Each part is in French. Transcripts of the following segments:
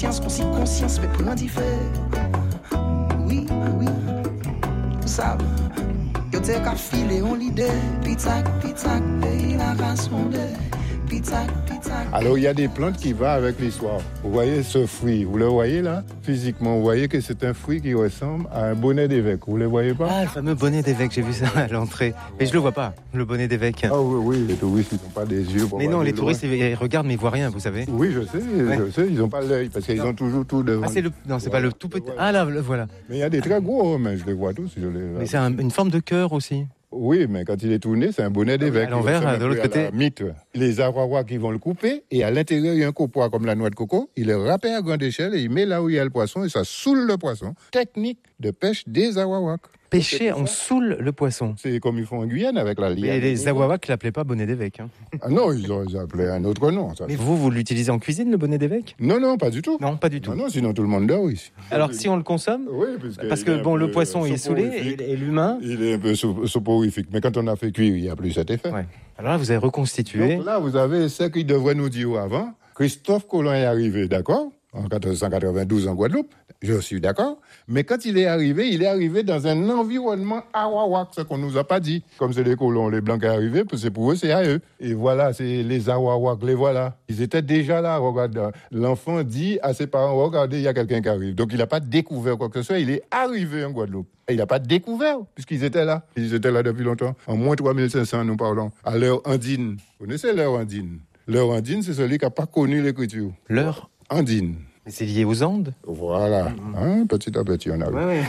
Conscience, mais pour l'indifférent. Oui, vous savez, yo t'es qu'à filer on l'idée, pizza, pays la race monde, pizza. Alors il y a des plantes qui vont avec l'histoire. Vous voyez ce fruit, vous le voyez là, physiquement, vous voyez que c'est un fruit qui ressemble à un bonnet d'évêque. Vous le voyez pas? Ah, le fameux bonnet d'évêque, j'ai vu ça à l'entrée. Mais je le vois pas, le bonnet d'évêque. Ah oui, les touristes, ils n'ont pas des yeux. Mais non, les touristes, ils regardent, mais ils voient rien, vous savez. Oui, je sais, ils n'ont pas l'œil, parce qu'ils ont toujours tout devant. Ah, non, c'est pas le tout petit. Ah là, le voilà. Mais il y a des très gros, mais je les vois tous. Mais c'est une forme de cœur aussi. Oui, mais quand il est tourné, c'est un bonnet d'évêque. À l'envers, de l'autre côté. Mythe. Les Awawa qui vont le couper, et à l'intérieur, il y a un copois comme la noix de coco. Il le râpe à grande échelle et il met là où il y a le poisson et ça saoule le poisson. Technique de pêche des Awawaks. Pêcher, on saoule le poisson. C'est comme ils font en Guyane avec la liane. Et les Awawaks ne l'appelaient pas bonnet d'évêque. Hein. Ah non, ils appelaient un autre nom. Ça. Mais vous l'utilisez en cuisine, le bonnet d'évêque? Non, pas du tout. Non, pas du tout. Non, sinon tout le monde dort ici. Alors si on le consomme, oui, parce que bon, le poisson est saoulé et l'humain... Il est un peu soporifique, mais quand on a fait cuire, il n'y a plus cet effet. Ouais. Alors là, vous avez reconstitué... Donc là, vous avez ce qu'il devrait nous dire avant. Christophe Colomb est arrivé, d'accord, en 1492 en Guadeloupe, je suis d'accord. Mais quand il est arrivé dans un environnement Awawak, ce qu'on nous a pas dit. Comme c'est les colons, les blancs qui sont arrivés, c'est pour eux, c'est à eux. Et voilà, c'est les Awawak, les voilà. Ils étaient déjà là, regarde. L'enfant dit à ses parents, regardez, il y a quelqu'un qui arrive. Donc il n'a pas découvert quoi que ce soit, il est arrivé en Guadeloupe. Et il n'a pas découvert, puisqu'ils étaient là. Ils étaient là depuis longtemps. En moins 3500, nous parlons. À l'heure andine. Vous connaissez l'heure andine? L'heure andine, c'est celui qui n'a pas connu l'écriture. L'heure andine. Mais c'est lié aux Andes. Voilà. Hein, petit à petit, on arrive. Ouais.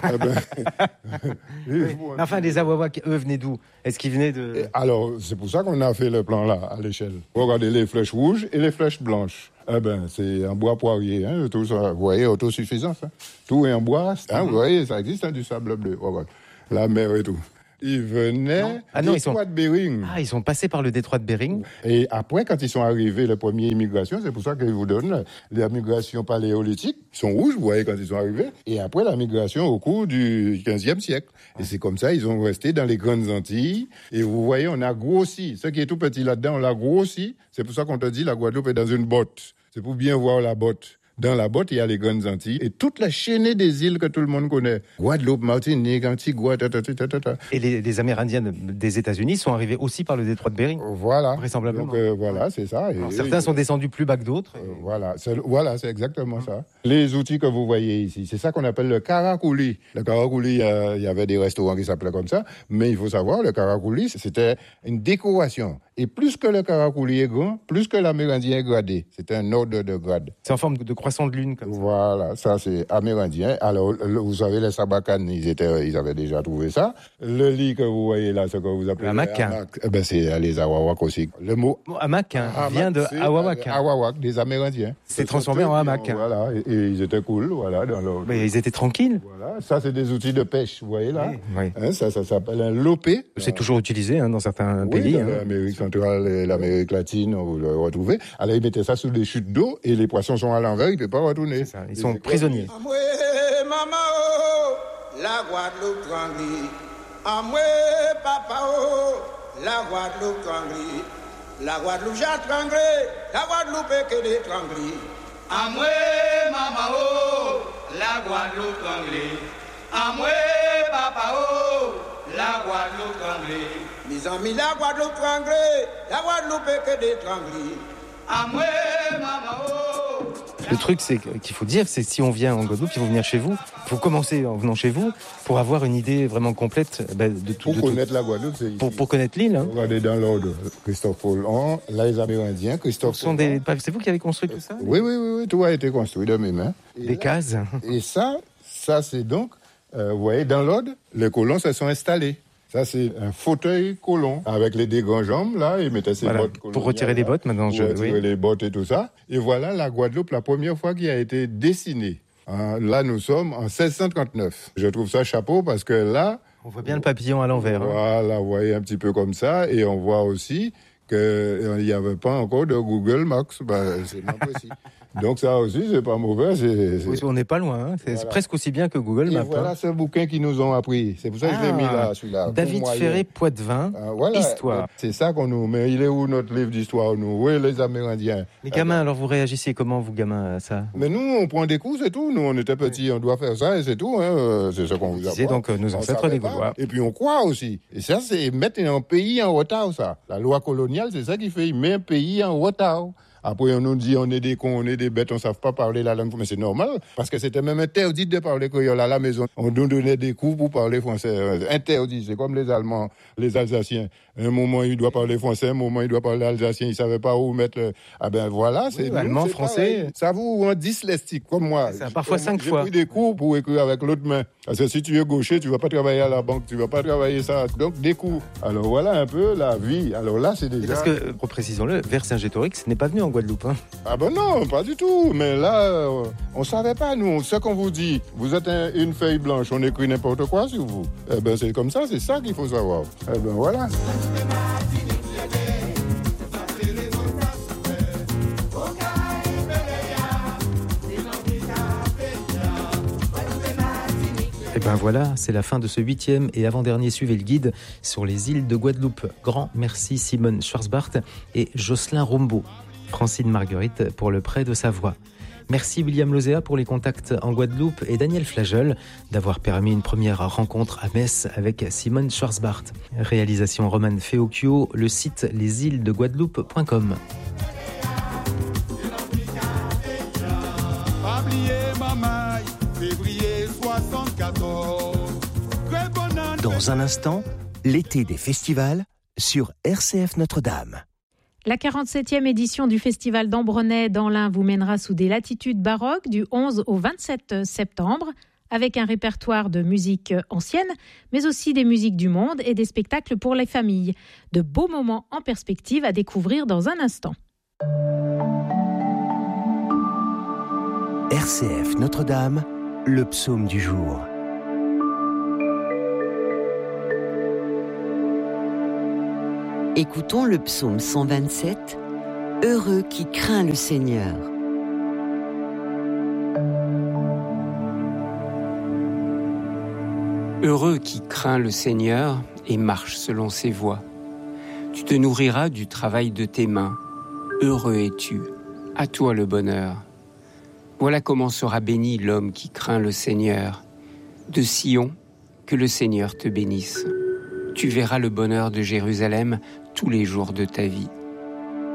Enfin, les Awawaks, eux, venaient d'où? Est-ce qu'ils venaient de... Alors, c'est pour ça qu'on a fait le plan là, à l'échelle. Regardez les flèches rouges et les flèches blanches. C'est en bois poirier, hein, tout ça. Vous voyez, autosuffisance. Hein. Tout est en bois. Hein, vous voyez, ça existe, hein, du sable bleu. Regarde. La mer et tout. Ils venaient du détroit de Bering. Ah, ils sont passés par le détroit de Bering. Et après, quand ils sont arrivés, la première immigration, c'est pour ça qu'ils vous donnent la migration paléolithique. Ils sont rouges, vous voyez, quand ils sont arrivés. Et après, la migration au cours du 15e siècle. Et c'est comme ça, ils ont resté dans les grandes Antilles. Et vous voyez, on a grossi. Ce qui est tout petit là-dedans, on l'a grossi. C'est pour ça qu'on te dit, la Guadeloupe est dans une botte. C'est pour bien voir la botte. Dans la botte, il y a les grandes Antilles et toute la chaînée des îles que tout le monde connaît. Guadeloupe, Martinique, Antigua, Et les Amérindiens des États-Unis sont arrivés aussi par le détroit de Bering. Voilà. Vraisemblablement. Donc, voilà, c'est ça. Alors, certains sont descendus plus bas que d'autres. Voilà, c'est exactement ça. Les outils que vous voyez ici, c'est ça qu'on appelle le karakouli. Le karakouli, il y avait des restaurants qui s'appelaient comme ça, mais il faut savoir, le karakouli, c'était une décoration. Et plus que le karakouli est grand, plus que l'amérindien est gradé. C'est un ordre de grade. C'est en forme de croissant de lune, comme ça. Voilà, ça c'est amérindien. Alors, vous savez, les sabacanes, ils avaient déjà trouvé ça. Le lit que vous voyez là, ce que vous appelez hamac. C'est les Awawaks aussi. Le mot hamac vient de Awawak. Awawak, des Amérindiens. C'est transformé en hamac. Voilà, et ils étaient cool, voilà. Mais ils étaient tranquilles. Voilà, ça c'est des outils de pêche, vous voyez là. Oui. Hein, ça s'appelle un lopé. C'est toujours utilisé dans certains pays. Dans l'Amérique centrale et l'Amérique latine, vous le retrouvez. Alors ils mettaient ça sous des chutes d'eau et les poissons sont à l'envers, ils ne peuvent pas retourner. C'est ça, ils sont prisonniers. Maman, la Guadeloupe tranquille. Amoué, papa, la Guadeloupe tranquille. La Guadeloupe j'ai tranquille. La Guadeloupe est que des tranquilles. Amoué, maman, la Guadeloupe tranquille. Amoué, papa, la Guadeloupe tranquille. Mes amis, la Guadeloupe tranquille. La Guadeloupe est que des tranquilles. Amoué, maman, Le truc, c'est qu'il faut dire, c'est que si on vient en Guadeloupe, il faut venir chez vous. Il faut commencer en venant chez vous pour avoir une idée vraiment complète de tout. Pour connaître la Guadeloupe, c'est ici. Pour connaître l'île. Hein. Regardez dans l'ordre. Christophe Colomb, les Amérindiens, Christophe Colomb. C'est vous qui avez construit tout ça? Oui, tout a été construit de mes mains. Des cases. Et ça c'est donc, vous voyez, dans l'ordre, les colons se sont installés. Ça, c'est un fauteuil colon avec les deux grandes jambes, là. Ils mettaient ses bottes coloniales. Pour retirer les bottes, maintenant. Pour retirer les bottes et tout ça. Et voilà la Guadeloupe, la première fois qui a été dessinée. Là, nous sommes en 1639. Je trouve ça chapeau parce que là... On voit bien le papillon à l'envers. Voilà, vous voyez un petit peu comme ça. Et on voit aussi qu'il n'y avait pas encore de Google Maps. C'est pas possible. Donc ça aussi, c'est pas mauvais. Oui, on n'est pas loin. Hein. C'est presque aussi bien que Google Maps. Et voilà ce bouquin qu'ils nous ont appris. C'est pour ça que je l'ai mis là, celui-là. David Ferré, Poitevin, Histoire. C'est ça qu'on nous... Mais il est où notre livre d'histoire, nous? Où est les Amérindiens? Les gamins, alors vous réagissez comment, vous gamins, à ça? Mais nous, on prend des coups, c'est tout. Nous, on était petits, on doit faire ça et c'est tout. Hein. C'est ça qu'on vous apprend. C'est donc nos ancêtres des Gaulois. Et puis on croit aussi. Et ça, c'est mettre un pays en retard, ça. La loi coloniale, c'est ça qui fait. Il met un pays en retard. Après, on nous dit on est des cons, on est des bêtes, on ne savent pas parler la langue. Mais c'est normal, parce que c'était même interdit de parler créole à la maison. On nous donnait des coups pour parler français. Interdit, c'est comme les Allemands, les Alsaciens. Un moment, il doit parler français, un moment, il doit parler alsacien. Il ne savait pas où mettre... Ah ben voilà, c'est... Oui, allemand, français... Pareil. Ça vous rend dyslexique, comme moi. Parfois 5 fois. J'ai pris des cours pour écrire avec l'autre main. Parce que si tu es gaucher, tu ne vas pas travailler à la banque, tu ne vas pas travailler ça. Donc, des coups. Alors voilà un peu la vie. Alors là, c'est déjà... Parce que, reprécisons-le, Vercingétorix n'est pas venu en Guadeloupe. Hein. Ah ben non, pas du tout. Mais là, on ne savait pas, nous. Ce qu'on vous dit, vous êtes une feuille blanche, on écrit n'importe quoi sur vous. Eh ben c'est comme ça, c'est ça qu'il faut savoir. Eh ben voilà. Et ben voilà, c'est la fin de ce 8e et avant-dernier Suivez le guide sur les îles de Guadeloupe. Grand merci Simone Schwarzbart et Jocelyn Rombaud. Francine Marguerite pour le prêt de sa voix. Merci William Lozéa pour les contacts en Guadeloupe et Daniel Flagel d'avoir permis une première rencontre à Metz avec Simone Schwarzbart. Réalisation Roman Feocchio, le site lesilesdeguadeloupe.com. Dans un instant, l'été des festivals sur RCF Notre-Dame. La 47e édition du Festival d'Ambronay dans l'Ain vous mènera sous des latitudes baroques du 11 au 27 septembre, avec un répertoire de musique ancienne, mais aussi des musiques du monde et des spectacles pour les familles. De beaux moments en perspective à découvrir dans un instant. RCF Notre-Dame, le psaume du jour. Écoutons le psaume 127, « Heureux qui craint le Seigneur ». Heureux qui craint le Seigneur et marche selon ses voies. Tu te nourriras du travail de tes mains. Heureux es-tu, à toi le bonheur. Voilà comment sera béni l'homme qui craint le Seigneur. De Sion, que le Seigneur te bénisse. Tu verras le bonheur de Jérusalem tous les jours de ta vie.